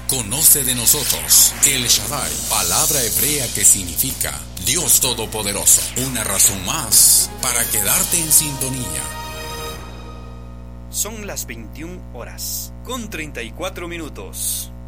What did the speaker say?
Conoce de nosotros El Shaddai, palabra hebrea que significa Dios Todopoderoso. Una razón más para quedarte en sintonía. Son las 21 horas con 34 minutos.